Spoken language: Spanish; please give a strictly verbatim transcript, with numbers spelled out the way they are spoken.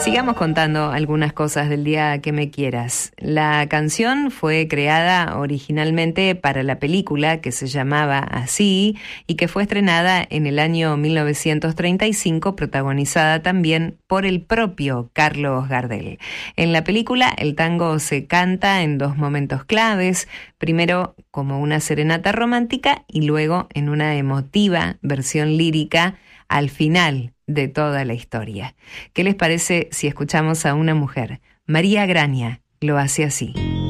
Sigamos contando algunas cosas del Día que me quieras. La canción fue creada originalmente para la película que se llamaba así y que fue estrenada en el año mil novecientos treinta y cinco, protagonizada también por el propio Carlos Gardel. En la película el tango se canta en dos momentos claves, primero como una serenata romántica y luego en una emotiva versión lírica al final de toda la historia. ¿Qué les parece si escuchamos a una mujer? María Graña lo hace así.